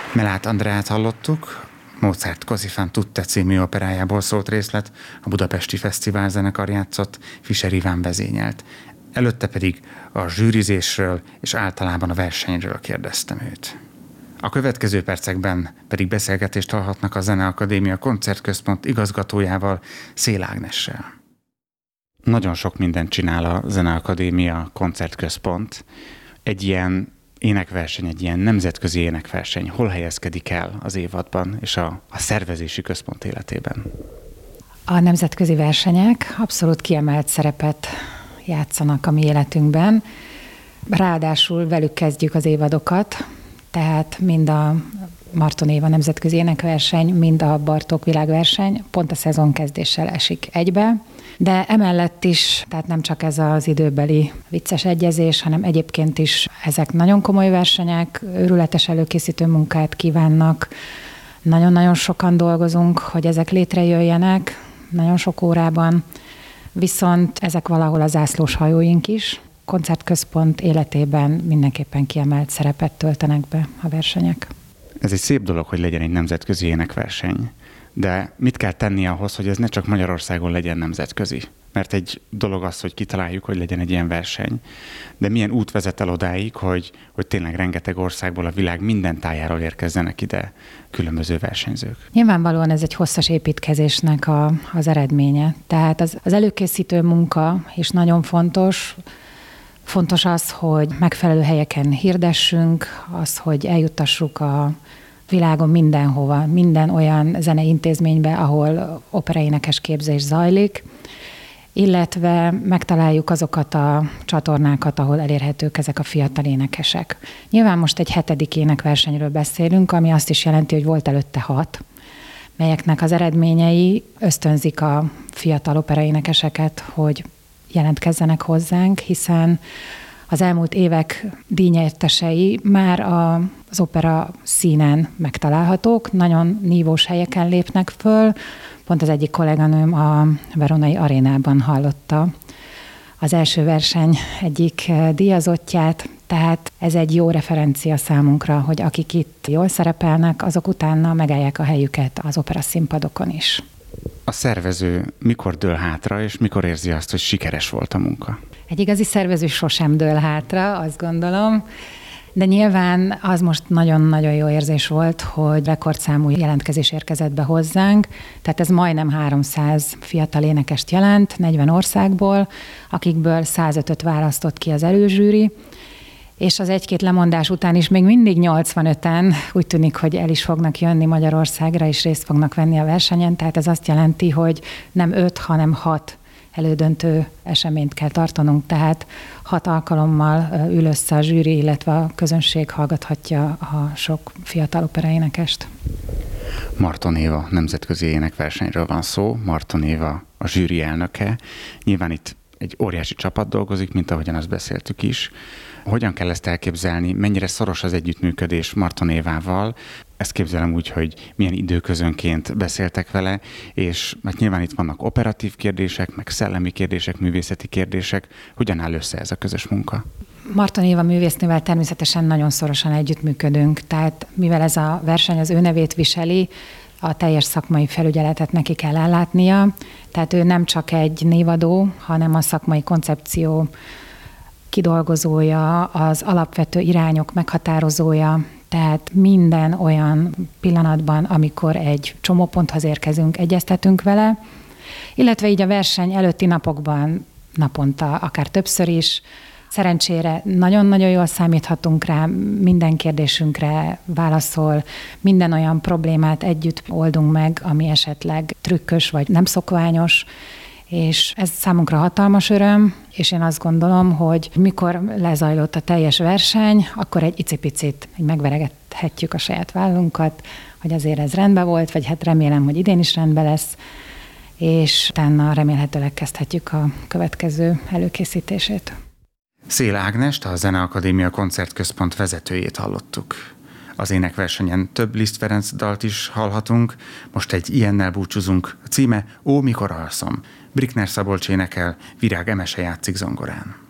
Mellát Andreát hallottuk, Mozart Così fan tutte című operájából szólt részlet, a Budapesti Fesztivál zenekar játszott, Fischer Iván vezényelt. Előtte pedig a zsűrizésről és általában a versenyről kérdeztem őt. A következő percekben pedig beszélgetést hallhatnak a Zeneakadémia Koncertközpont igazgatójával, Széll Ágnessel. Nagyon sok mindent csinál a Zeneakadémia Koncertközpont. Egy ilyen énekverseny, egy ilyen nemzetközi énekverseny hol helyezkedik el az évadban és a szervezési központ életében? A nemzetközi versenyek abszolút kiemelt szerepet játszanak a mi életünkben. Ráadásul velük kezdjük az évadokat, tehát mind a Marton Éva nemzetközi énekverseny, mind a Bartók világverseny pont a szezonkezdéssel esik egybe. De emellett is, tehát nem csak ez az időbeli vicces egyezés, hanem egyébként is ezek nagyon komoly versenyek, őrületes előkészítő munkát kívánnak. Nagyon-nagyon sokan dolgozunk, hogy ezek létrejöjjenek, nagyon sok órában, viszont ezek valahol a zászlós hajóink is. Koncertközpont életében mindenképpen kiemelt szerepet töltenek be a versenyek. Ez egy szép dolog, hogy legyen egy nemzetközi énekverseny. De mit kell tenni ahhoz, hogy ez ne csak Magyarországon legyen nemzetközi? Mert egy dolog az, hogy kitaláljuk, hogy legyen egy ilyen verseny, de milyen út vezet el odáig, hogy tényleg rengeteg országból a világ minden tájáról érkezzenek ide különböző versenyzők? Nyilvánvalóan ez egy hosszas építkezésnek az eredménye. Tehát az előkészítő munka is nagyon fontos. Fontos az, hogy megfelelő helyeken hirdessünk, az, hogy eljuttassuk a világon mindenhova, minden olyan zeneintézménybe, ahol operaénekes képzés zajlik, illetve megtaláljuk azokat a csatornákat, ahol elérhetők ezek a fiatal énekesek. Nyilván most egy 7. énekversenyről beszélünk, ami azt is jelenti, hogy volt előtte 6, melyeknek az eredményei ösztönzik a fiatal operaénekeseket, hogy jelentkezzenek hozzánk, hiszen az elmúlt évek díjnyertesei már az opera színen megtalálhatók, nagyon nívós helyeken lépnek föl. Pont az egyik kolléganőm a Veronai Arénában hallotta az első verseny egyik díjazottját, tehát ez egy jó referencia számunkra, hogy akik itt jól szerepelnek, azok utána megállják a helyüket az opera színpadokon is. A szervező mikor dől hátra, és mikor érzi azt, hogy sikeres volt a munka? Egy igazi szervező sosem dől hátra, azt gondolom, de nyilván az most nagyon-nagyon jó érzés volt, hogy rekordszámú jelentkezés érkezett be hozzánk, tehát ez majdnem 300 fiatal énekest jelent, 40 országból, akikből 105-öt választott ki az előzsűri, és az egy-két lemondás után is még mindig 85-en úgy tűnik, hogy el is fognak jönni Magyarországra, és részt fognak venni a versenyen, tehát ez azt jelenti, hogy nem 5, hanem 6 elődöntő eseményt kell tartanunk, tehát 6 alkalommal ül össze a zsűri, illetve a közönség hallgathatja a sok fiatal operaénekest. Marton Éva nemzetközi énekversenyről van szó, Marton Éva a zsűri elnöke. Nyilván itt egy óriási csapat dolgozik, mint ahogyan azt beszéltük is. Hogyan kell ezt elképzelni? Mennyire szoros az együttműködés Marton Évával? Ezt képzelem úgy, hogy milyen időközönként beszéltek vele, és hát nyilván itt vannak operatív kérdések, meg szellemi kérdések, művészeti kérdések. Hogyan áll össze ez a közös munka? Marton Éva művésznővel természetesen nagyon szorosan együttműködünk, tehát mivel ez a verseny az ő nevét viseli, a teljes szakmai felügyeletet neki kell ellátnia, tehát ő nem csak egy névadó, hanem a szakmai koncepció kidolgozója, az alapvető irányok meghatározója, tehát minden olyan pillanatban, amikor egy csomóponthoz érkezünk, egyeztetünk vele, illetve így a verseny előtti napokban, naponta, akár többször is. Szerencsére nagyon-nagyon jól számíthatunk rá, minden kérdésünkre válaszol, minden olyan problémát együtt oldunk meg, ami esetleg trükkös vagy nem szokványos, és ez számunkra hatalmas öröm, és én azt gondolom, hogy mikor lezajlott a teljes verseny, akkor egy icipicit megveregethetjük a saját vállunkat, hogy azért ez rendben volt, vagy hát remélem, hogy idén is rendben lesz, és utána remélhetőleg kezdhetjük a következő előkészítését. Széll Ágnest, a Zeneakadémia Koncertközpont vezetőjét hallottuk. Az énekversenyen több Liszt Ferenc dalt is hallhatunk, most egy ilyennel búcsúzunk. A címe Ó, mikor alszom. Brikner Szabolcs énekel, Virág Emese játszik zongorán.